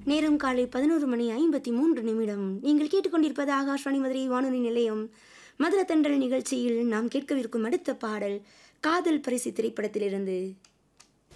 நேரம் காலை 11:53. நீங்கள் கேட்டுக்கொண்டிருப்பது ஆகாஷ்வாணி மதுரை வானொலி நிலையம். மதுர தென்றல் நிகழ்ச்சியில் நாம் கேட்கவிருக்கும் அடுத்த பாடல் காதல் பரிசு திரைப்படத்திலிருந்து.